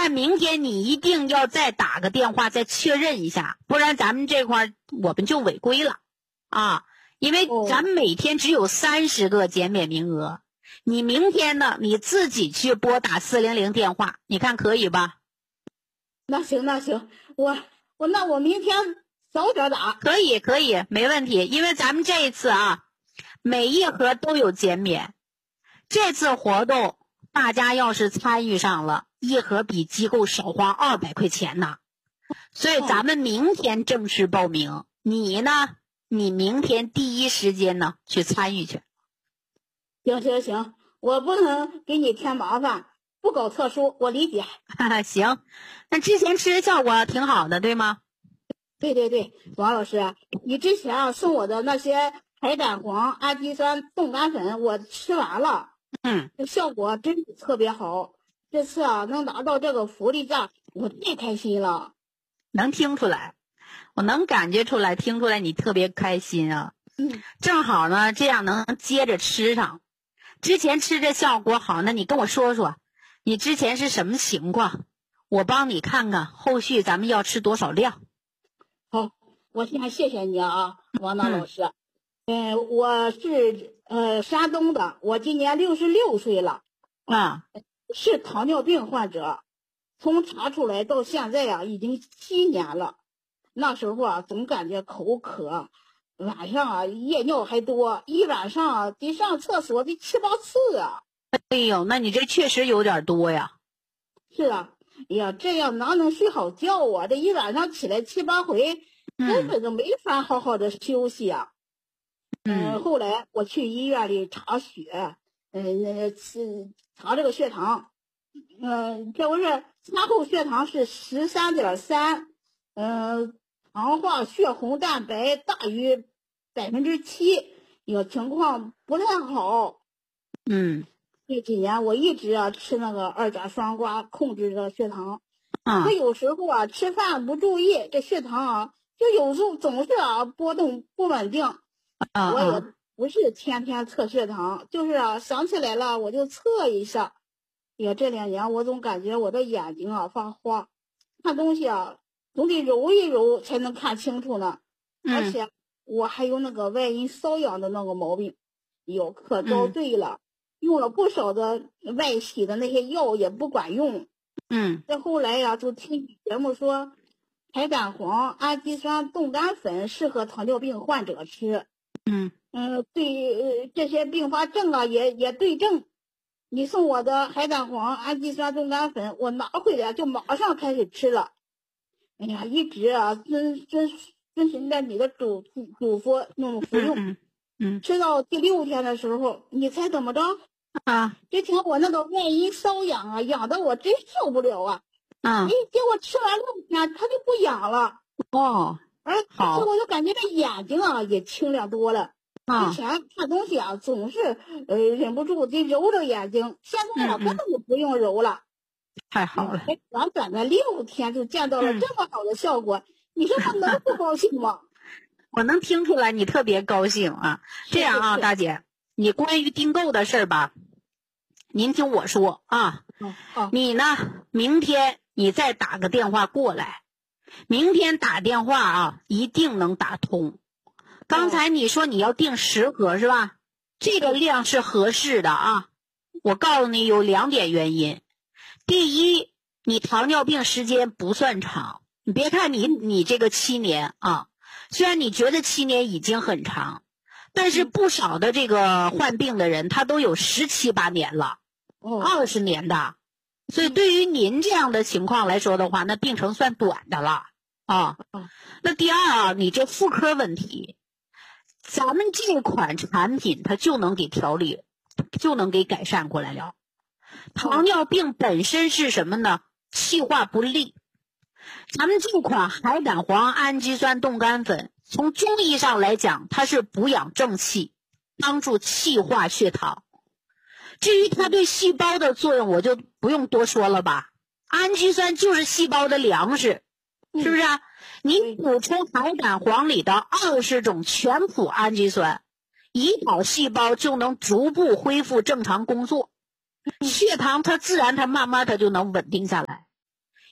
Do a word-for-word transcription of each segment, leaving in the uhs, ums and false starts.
但明天你一定要再打个电话再确认一下，不然咱们这块我们就违规了啊！因为咱们每天只有三十个减免名额，你明天呢你自己去拨打四零零电话，你看可以吧？ 那行那行，我我那我明天早点打。 可以可以，没问题。因为咱们这一次啊，每一盒都有减免，这次活动大家要是参与上了，一盒比机构少花二百块钱呢。所以咱们明天正式报名，你呢你明天第一时间呢去参与去。 行行行，我不能给你添麻烦，不搞特殊，我理解。 行，那之前吃的效果挺好的，对吗？ 对对对，王老师，你之前啊送我的那些海胆黄、氨基酸冻干粉，我吃完了， 嗯， 这效果真是特别好。这次啊能拿到这个福利价，我太开心了。 能听出来，我能感觉出来，听出来你特别开心啊。 嗯， 正好呢，这样能接着吃上。之前吃这效果好，那你跟我说说，你之前是什么情况？我帮你看看后续咱们要吃多少量。 好，我先谢谢你啊，王娜老师。嗯、呃，我是呃山东的，我今年六十六岁了， 啊， 是糖尿病患者。从查出来到现在呀、啊，已经七年了。那时候啊，总感觉口渴，晚上啊夜尿还多，一晚上啊得上厕所得七八次啊。 哎呦，那你这确实有点多呀。 是啊，哎呀，这样哪能睡好觉啊？这一晚上起来七八回，根本就没法好好的休息啊。嗯、呃，后来我去医院里查血，嗯、呃，查这个血糖，嗯、呃，这不是餐后血糖是十三点三，嗯，糖化血红蛋白大于百分之七，有情况不太好。 嗯， 这几年我一直啊吃那个二甲双胍控制这血糖， 啊， 可有时候啊吃饭不注意，这血糖啊就有时候总是啊波动不稳定。 啊， 我也不是天天测血糖，就是啊想起来了我就测一下。也这两年我总感觉我的眼睛啊发花，看东西啊总得揉一揉才能看清楚呢。 嗯、 而且我还有那个外阴瘙痒的那个毛病，有可遭罪了。嗯，用了不少的外洗的那些药也不管用。 嗯， 再后来呀、啊，就听节目说，海胆黄、氨基酸冻干粉适合糖尿病患者吃。 嗯嗯，对、呃、这些并发症啊也也对症。你送我的海胆黄、氨基酸冻干粉，我拿回来就马上开始吃了。哎呀，一直啊遵遵遵循着你的嘱嘱咐那么服用。 嗯嗯， 吃到第六天的时候，你猜怎么着？ 啊， 之前我那个外阴瘙痒啊，痒得我真受不了啊！ 啊， 哎，结果吃完六天，它就不痒了。 哦， 而且我就感觉这眼睛啊也清亮多了。 啊， 之前看东西啊总是呃忍不住得揉着眼睛，现在啊、嗯嗯、根本就不用揉了。 太好了！ 哎，短短的六天就见到了这么好的效果，嗯、你说我能不高兴吗？ 我能听出来你特别高兴啊！这样啊，大姐，你关于订购的事儿吧，您听我说啊。 嗯哦、 你呢，明天你再打个电话过来，明天打电话啊，一定能打通。刚才你说你要订十盒是吧？这个量是合适的啊。我告诉你有两点原因。第一，你糖尿病时间不算长，你别看你你这个七年啊。虽然你觉得七年已经很长，但是不少的这个患病的人他都有十七八年了，二十年的，所以对于您这样的情况来说的话，那病程算短的了啊。那第二啊，你这妇科问题，咱们这款产品它就能给调理，就能给改善过来了。糖尿病本身是什么呢？气化不利。咱们这款海胆黄氨基酸冻干粉，从中医上来讲，它是补养正气，帮助气化血糖。至于它对细胞的作用，我就不用多说了吧。氨基酸就是细胞的粮食，是不是啊？你补充海胆黄里的二十种全脯氨基酸，胰岛细胞就能逐步恢复正常工作，血糖它自然它慢慢它就能稳定下来。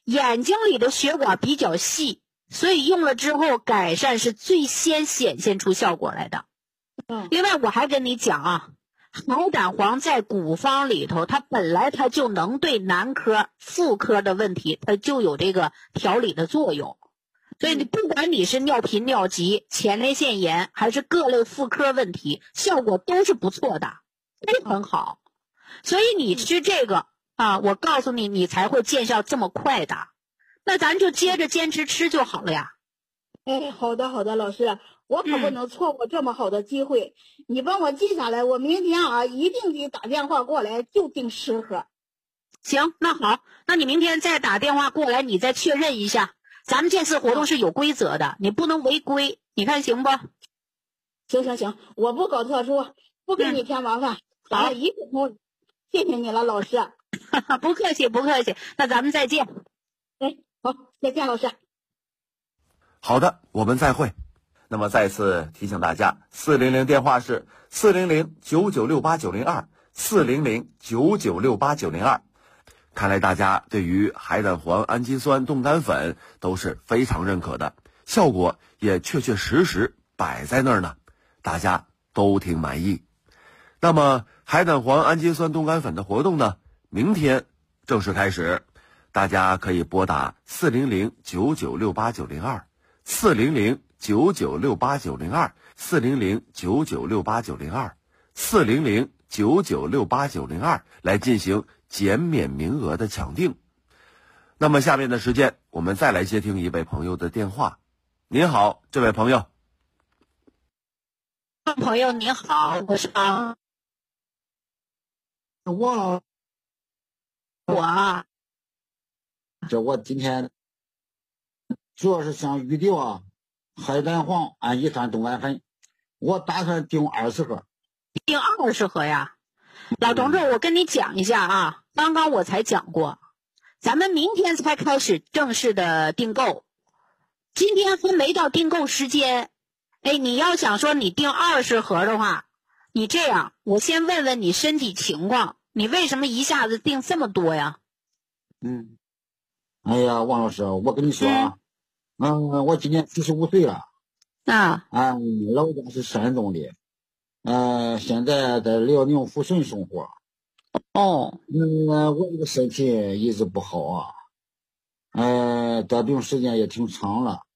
眼睛里的血管比较细，所以用了之后改善是最先显现出效果来的。 嗯， 另外我还跟你讲啊，海胆黄在古方里头，它本来它就能对男科、妇科的问题，它就有这个调理的作用。所以你不管你是尿频尿急、前列腺炎，还是各类妇科问题，效果都是不错的，都很好。所以你吃这个啊，我告诉你，你才会见效这么快的。那咱就接着坚持吃就好了呀。 哎，好的好的，老师，我可不能错过这么好的机会，嗯、你帮我记下来，我明天啊一定得打电话过来，就订十盒。 行，那好，那你明天再打电话过来，你再确认一下。咱们这次活动是有规则的，你不能违规，你看行不？ 行行行，我不搞特殊，不给你添麻烦。好、嗯，一个通，谢谢你了，老师。 不客气，不客气。那咱们再见。 哎，好，再见，老师。 好的，我们再会。那么再次提醒大家，四零零电话是四零零九九六八九零二，四零零九九六八九零二。看来大家对于海胆黄氨基酸冻干粉都是非常认可的，效果也确确实实摆在那儿呢，大家都挺满意。那么海胆黄氨基酸冻干粉的活动呢，明天正式开始，大家可以拨打四零零九九六八九零二，四零零九九六八九零二，四零零九九六八九零二，四零零九九六八九零二来进行减免名额的抢订。那么下面的时间，我们再来接听一位朋友的电话。您好，这位朋友。 朋友您好，我是啊， 我我啊， 这我今天主要是想预定啊海胆黄氨基酸冻干粉，我打算订二十盒。 订二十盒呀？老同志，我跟你讲一下啊，刚刚我才讲过，咱们明天才开始正式的订购，今天还没到订购时间。哎，你要想说你订二十盒的话，你这样，我先问问你身体情况，你为什么一下子订这么多呀？ 嗯，哎呀，王老师，我跟你说啊，嗯，嗯我今年四十五岁了， 啊， 啊，老家是山东的，呃，现在在辽宁抚顺生活。 哦， 嗯，我这个身体一直不好啊，呃，得病时间也挺长了。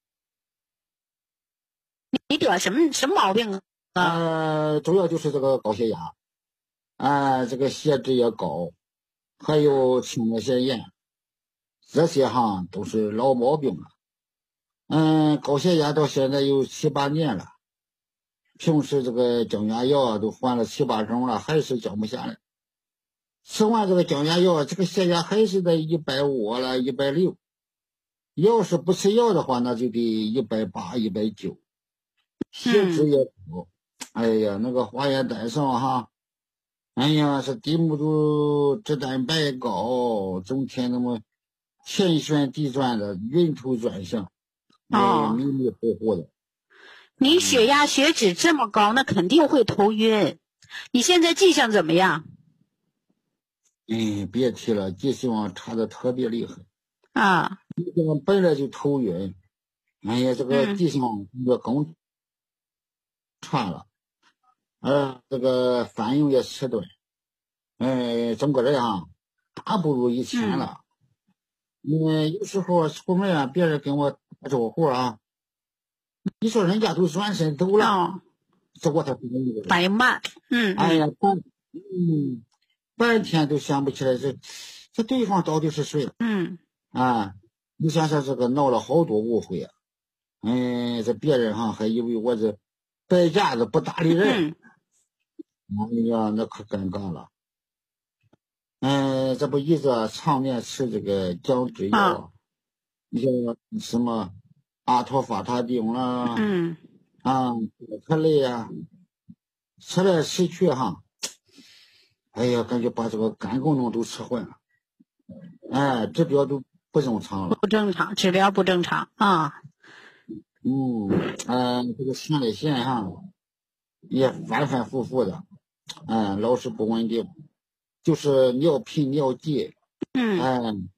你得什么什么毛病啊？ 呃，主要就是这个高血压，啊、呃，这个血脂也高，还有前列腺炎，这些哈都是老毛病了。嗯，高血压到现在有七八年了，平时这个降压药啊都换了七八种了，还是降不下来。吃完这个降压药，这个血压还是在一百五了，一百六。要是不吃药的话，那就得一百八、一百九。血脂也高，嗯、哎呀，那个化验单上哈，哎呀，是低密度脂蛋白高，整天那么天旋地转的，晕头转向， 哦， 迷迷糊糊的。 你血压、血脂这么高，那肯定会头晕。你现在记性怎么样？ 哎，别提了，记性差的特别厉害啊！ 我本来就头晕，哎呀，这个记性也更差了，呃，这个反应也迟钝，哎，整个人啊，大不如以前了。因为、嗯、有时候出门啊，别人跟我打招呼啊，你说人家都转身走了，哦、这我才反应反应慢，嗯， 哎呀，半嗯，半天都想不起来这这对方到底是谁， 嗯， 啊，你想想这个闹了好多误会啊，哎，这别人哈还以为我这败架子不搭理人，哎呀，那可尴尬了。嗯，这不一直常年吃这个降脂药，啊、你像什么阿托法他定啦， 嗯， 啊，可累呀，吃来吃去哈，哎呀，感觉把这个肝功能都吃坏了，哎，指标都不正常了， 不正常，指标不正常啊。 嗯，呃，这个前列腺哈也反反复复的，嗯、呃，老是不稳定。就是尿频尿急， 嗯， 嗯，